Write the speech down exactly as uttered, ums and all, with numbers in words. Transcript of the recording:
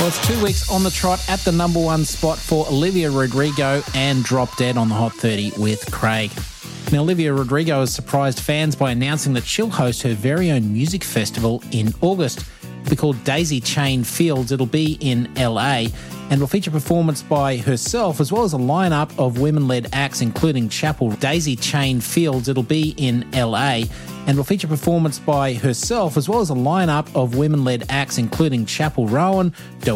Well, it's two weeks on the trot at the number one spot for Olivia Rodrigo and Drop Dead on the Hot thirty with Craig. Now, Olivia Rodrigo has surprised fans by announcing that she'll host her very own music festival in August. It'll be called Daisy Chain Fields. It'll be in L A and will feature performance by herself as well as a lineup of women-led acts, including Chapel. Daisy Chain Fields. It'll be in L A and will feature performance by herself as well as a lineup of women-led acts, including Chapel Rowan,